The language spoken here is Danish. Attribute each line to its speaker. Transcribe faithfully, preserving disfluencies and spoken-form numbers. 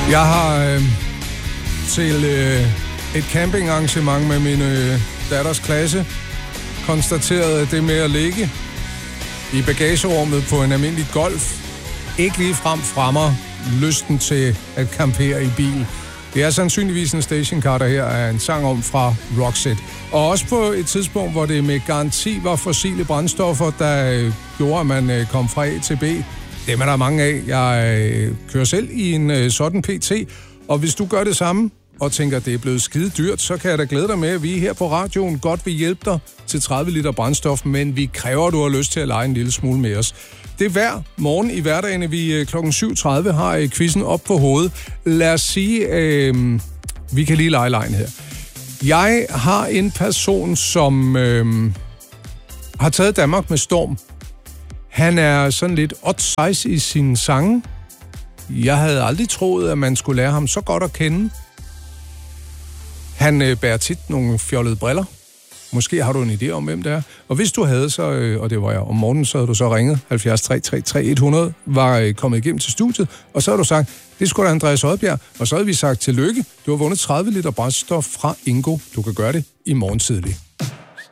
Speaker 1: Jeg har øh, til øh, et campingarrangement med min øh, datters klasse konstateret, at det med at ligge i bagagerummet på en almindelig Golf ikke lige frem fremmer lysten til at campere i bil. Det er sandsynligvis en stationcar, der her er en sang om fra Roxette. Og også på et tidspunkt, hvor det med garanti var fossile brændstoffer, der øh, gjorde, at man øh, kom fra A til B. Dem er der mange af. Jeg øh, kører selv i en øh, sådan P T, og hvis du gør det samme og tænker, at det er blevet skide dyrt, så kan jeg da glæde dig med, at vi her på radioen godt vil hjælpe dig til tredive liter brændstof, men vi kræver, at du har lyst til at lege en lille smule med os. Det er hver morgen i hverdagen, vi klokken syv tredive har quizzen op på hovedet. Lad os sige, øh, vi kan lige lege lejen her. Jeg har en person, som øh, har taget Danmark med storm. Han er sådan lidt odd size i sine sange. Jeg havde aldrig troet, at man skulle lære ham så godt at kende. Han øh, bærer tit nogle fjollede briller. Måske har du en idé om, hvem det er. Og hvis du havde, så, øh, og det var jeg om morgenen, så havde du så ringet halvfjerds tre tre tre hundrede, var øh, kommet igennem til studiet, og så havde du sagt, det skulle da Andreas Odbjerg, og så havde vi sagt tillykke. Du har vundet tredive liter brændstof fra Ingo. Du kan gøre det i morgen tidlig.